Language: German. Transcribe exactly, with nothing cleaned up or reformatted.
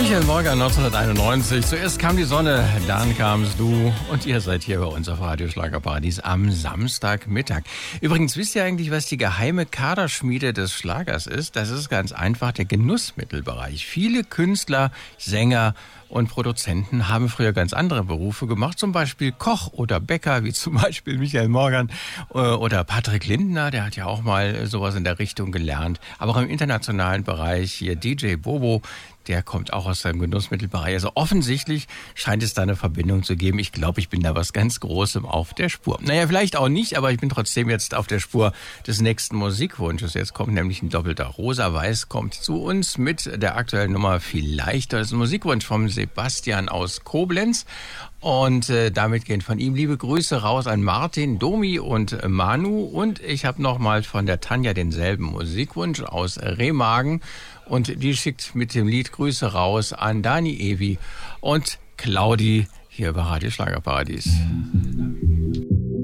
Michael Morgan, neunzehnhunderteinundneunzig. Zuerst kam die Sonne, dann kamst du und ihr seid hier bei uns auf Radio Schlagerparadies am Samstagmittag. Übrigens, wisst ihr eigentlich, was die geheime Kaderschmiede des Schlagers ist? Das ist ganz einfach der Genussmittelbereich. Viele Künstler, Sänger und Produzenten haben früher ganz andere Berufe gemacht, zum Beispiel Koch oder Bäcker, wie zum Beispiel Michael Morgan oder Patrick Lindner, der hat ja auch mal sowas in der Richtung gelernt. Aber auch im internationalen Bereich hier D J Bobo, der kommt auch aus dem Genussmittelbereich. Also offensichtlich scheint es da eine Verbindung zu geben. Ich glaube, ich bin da was ganz Großem auf der Spur. Naja, vielleicht auch nicht, aber ich bin trotzdem jetzt auf der Spur des nächsten Musikwunsches. Jetzt kommt nämlich ein doppelter Rosa Weiß, kommt zu uns mit der aktuellen Nummer Vielleicht. Das ist ein Musikwunsch vom Sebastian aus Koblenz. Und äh, damit gehen von ihm liebe Grüße raus an Martin, Domi und Manu. Und ich habe nochmal von der Tanja denselben Musikwunsch aus Remagen. Und die schickt mit dem Lied Grüße raus an Dani Evi und Claudi hier bei Radio Schlagerparadies.